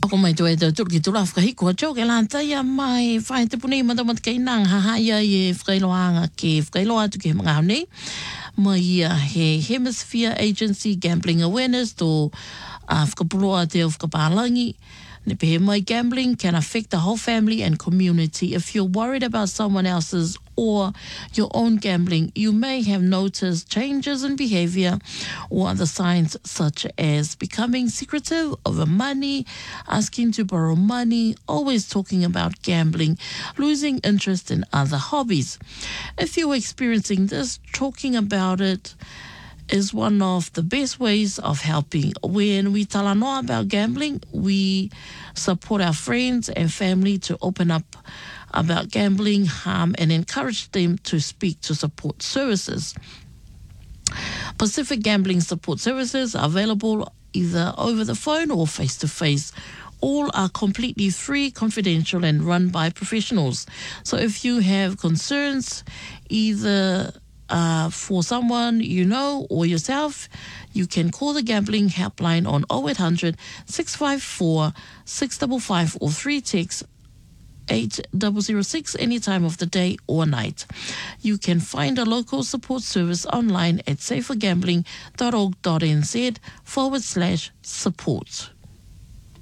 Pako mai tu e te turki tu lafka hiko tau ke lanta ia mai whai te punei matamat kei nang hahaia i whakailoanga ke whakailoa tu ke mga haunei. Mai ia he Hemisphere Agency Gambling Awareness to whakapuloa te o whakapālangi. Ne pehe mai gambling can affect the whole family and community. If you're worried about someone else's or your own gambling, you may have noticed changes in behavior or other signs such as becoming secretive over money, asking to borrow money, always talking about gambling, losing interest in other hobbies. If you're experiencing this, talking about it is one of the best ways of helping. When we talanoa about gambling, we support our friends and family to open up about gambling harm and encourage them to speak to support services. Pacific Gambling Support Services are available either over the phone or face-to-face. All are completely free, confidential, and run by professionals. So if you have concerns, either for someone you know or yourself, you can call the gambling helpline on 0800 654 655 or 3 text 8006 any time of the day or night. You can find a local support service online at safergambling.org.nz/support.